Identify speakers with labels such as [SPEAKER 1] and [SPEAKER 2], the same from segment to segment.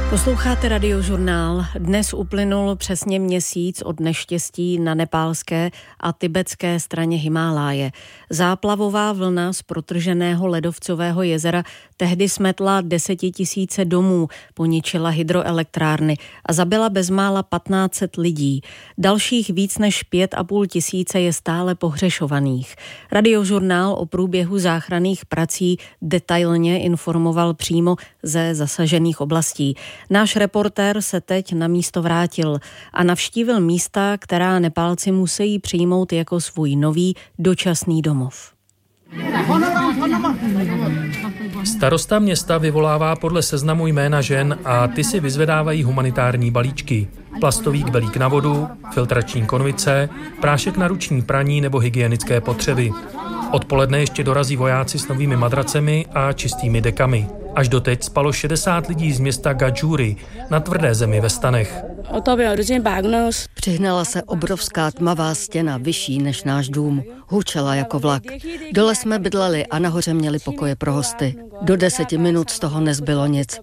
[SPEAKER 1] Posloucháte Radiožurnál. Dnes uplynul přesně měsíc od neštěstí na nepálské a tibetské straně Himáláje. Záplavová vlna z protrženého ledovcového jezera tehdy smetla 10 000 domů, poničila hydroelektrárny a zabila bezmála 1500 lidí. Dalších víc než 5 500 je stále pohřešovaných. Radiožurnál o průběhu záchranných prací detailně informoval přímo ze zasažených oblastí. Náš reportér se teď na místo vrátil a navštívil místa, která Nepálci musí přijmout jako svůj nový dočasný domov.
[SPEAKER 2] Starosta města vyvolává podle seznamu jména žen a ty si vyzvedávají humanitární balíčky. Plastový kbelík na vodu, filtrační konvice, prášek na ruční praní nebo hygienické potřeby. Odpoledne ještě dorazí vojáci s novými madracemi a čistými dekami. Až doteď spalo 60 lidí z města Gadžuri na tvrdé zemi ve stanech.
[SPEAKER 3] Přihnala se obrovská tmavá stěna, vyšší než náš dům. Hučela jako vlak. Dole jsme bydleli a nahoře měli pokoje pro hosty. Do 10 minut z toho nezbylo nic.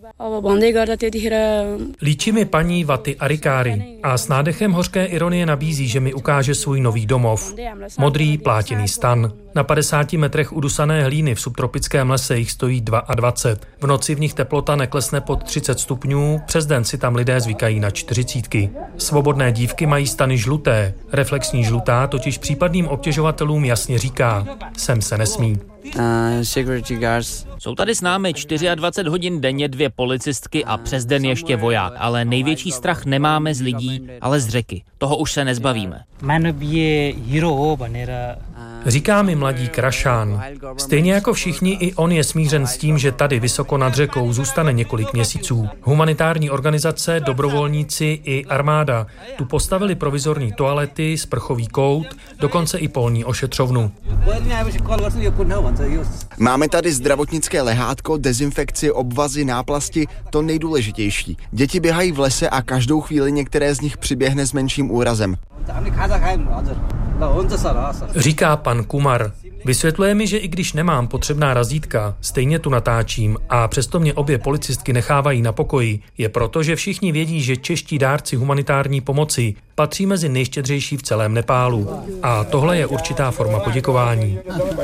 [SPEAKER 2] Líčí mi paní Vaty Arikáry a s nádechem hořké ironie nabízí, že mi ukáže svůj nový domov. Modrý plátěný stan. Na 50 metrech udusané hlíny v subtropickém lese jich stojí 22. V noci v nich teplota neklesne pod 30 stupňů, přes den si tam lidé zvykají na 40. Svobodné dívky mají stany žluté. Reflexní žlutá totiž případným obtěžovatelům jasně říká, sem se nesmí.
[SPEAKER 4] Jsou tady s námi 24 hodin denně 2 policistky a přes den ještě voják, ale největší strach nemáme z lidí, ale z řeky. Toho už se nezbavíme.
[SPEAKER 2] Říká mi mladý Krašán. Stejně jako všichni, i on je smířen s tím, že tady vysoko nad řekou zůstane několik měsíců. Humanitární organizace, dobrovolníci i armáda tu postavili provizorní toalety, sprchový kout, dokonce i polní ošetřovnu.
[SPEAKER 5] Máme tady zdravotnické lehátko, dezinfekci, obvazy, náplasti, to nejdůležitější. Děti běhají v lese a každou chvíli některé z nich přiběhne s menším úrazem.
[SPEAKER 2] Říká pan Kumar. Vysvětluje mi, že i když nemám potřebná razítka, stejně tu natáčím a přesto mě obě policistky nechávají na pokoji, je proto, že všichni vědí, že čeští dárci humanitární pomoci patří mezi nejštědřejší v celém Nepálu. A tohle je určitá forma poděkování.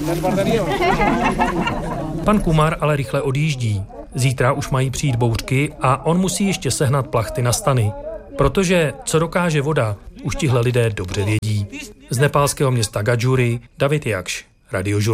[SPEAKER 2] Pan Kumar ale rychle odjíždí. Zítra už mají přijít bouřky a on musí ještě sehnat plachty na stany. Protože co dokáže voda, už tihle lidé dobře vědí. Z nepálského města Gadžuri David Jakš, Radiožurnál.